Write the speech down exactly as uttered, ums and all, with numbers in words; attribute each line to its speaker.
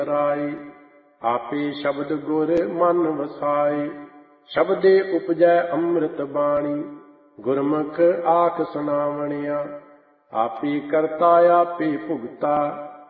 Speaker 1: ਰਾਈ। ਆਪੇ ਸ਼ਬਦ ਗੁਰ ਮਨ ਵਸਾਏ, ਸ਼ਬਦੇ ਉਪਜੈ ਅੰਮ੍ਰਿਤ ਬਾਣੀ। ਗੁਰਮੁਖ ਆਖ ਸੁਣਾਵਣਿਆ, ਆਪੇ ਕਰਤਾ ਆਪੇ ਭੁਗਤਾ,